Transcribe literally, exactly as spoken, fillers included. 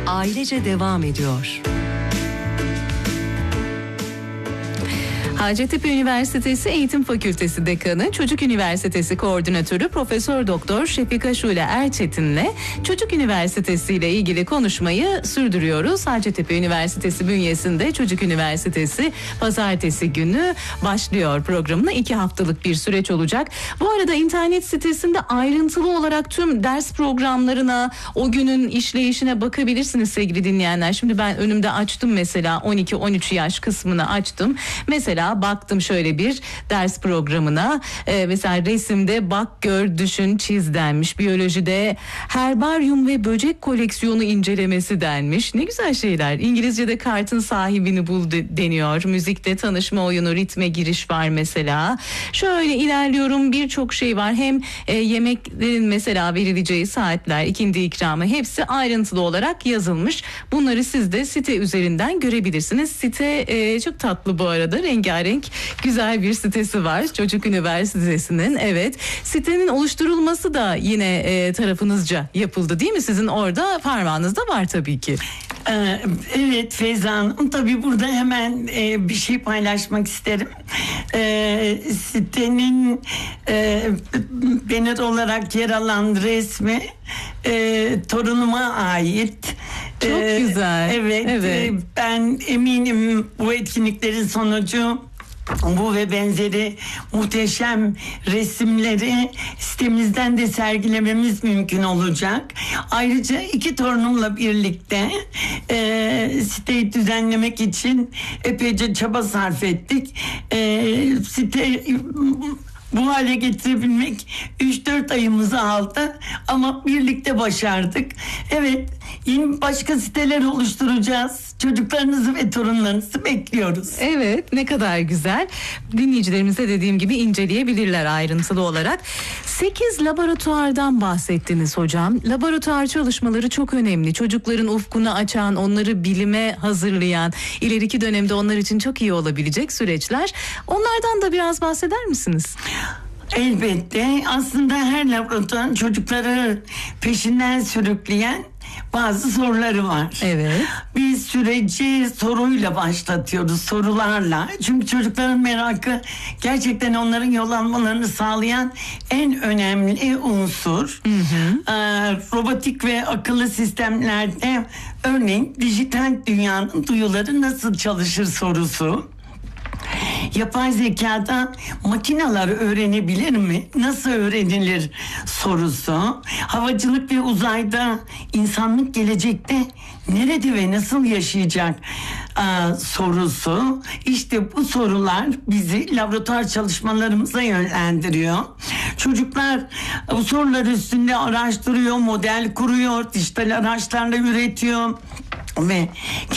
ailece devam ediyor. Hacettepe Üniversitesi Eğitim Fakültesi Dekanı, Çocuk Üniversitesi Koordinatörü Profesör Doktor Şefika Şule Erçetin'le Çocuk Üniversitesi ile ilgili konuşmayı sürdürüyoruz. Hacettepe Üniversitesi bünyesinde Çocuk Üniversitesi pazartesi günü başlıyor programına. iki haftalık bir süreç olacak. Bu arada internet sitesinde ayrıntılı olarak tüm ders programlarına, o günün işleyişine bakabilirsiniz sevgili dinleyenler. Şimdi ben önümde açtım mesela on iki on üç yaş kısmını açtım. Mesela baktım şöyle bir ders programına. Ee, mesela resimde bak, gör, düşün, çiz denmiş. Biyolojide herbaryum ve böcek koleksiyonu incelemesi denmiş. Ne güzel şeyler. İngilizce'de kartın sahibini bul de, deniyor. Müzikte tanışma oyunu, ritme giriş var mesela. Şöyle ilerliyorum, birçok şey var. Hem e, yemeklerin mesela verileceği saatler, ikindi ikramı, hepsi ayrıntılı olarak yazılmış. Bunları siz de site üzerinden görebilirsiniz. Site e, çok tatlı bu arada. Rengarenk, güzel bir sitesi var Çocuk Üniversitesi'nin. Evet, sitenin oluşturulması da yine e, tarafınızca yapıldı değil mi? Sizin orada parmağınız da var tabii ki. Ee, evet Feyza Hanım, tabii burada hemen e, bir şey paylaşmak isterim. Ee, sitenin e, banner olarak yer alan resmi e, torunuma ait. Çok ee, güzel. Evet, evet. E, ben eminim bu etkinliklerin sonucu bu ve benzeri muhteşem resimleri sitemizden de sergilememiz mümkün olacak. Ayrıca iki torunumla birlikte e, siteyi düzenlemek için epeyce çaba sarf ettik. E, site bu hale getirebilmek üç dört ayımızı aldı ama birlikte başardık. Evet, yeni başka siteler oluşturacağız. Çocuklarınızı ve torunlarınızı bekliyoruz. Evet, ne kadar güzel. Dinleyicilerimize dediğim gibi inceleyebilirler ayrıntılı olarak. sekiz laboratuvardan bahsettiniz hocam. Laboratuvar çalışmaları çok önemli. Çocukların ufkunu açan, onları bilime hazırlayan, ileriki dönemde onlar için çok iyi olabilecek süreçler. Onlardan da biraz bahseder misiniz? Elbette. Aslında her laboratuvarın çocukları peşinden sürükleyen bazı soruları var. Evet. Biz süreci soruyla başlatıyoruz, sorularla. Çünkü çocukların merakı gerçekten onların yol almalarını sağlayan en önemli unsur. Hı hı. Ee, robotik ve akıllı sistemlerde örneğin dijital dünyanın duyuları nasıl çalışır sorusu. Yapay zekada makineler öğrenebilir mi? Nasıl öğrenilir sorusu. Havacılık ve uzayda insanlık gelecekte nerede ve nasıl yaşayacak ee, sorusu. İşte bu sorular bizi laboratuvar çalışmalarımıza yönlendiriyor. Çocuklar bu sorular üstünde araştırıyor, model kuruyor, dijital araçlarla üretiyor ve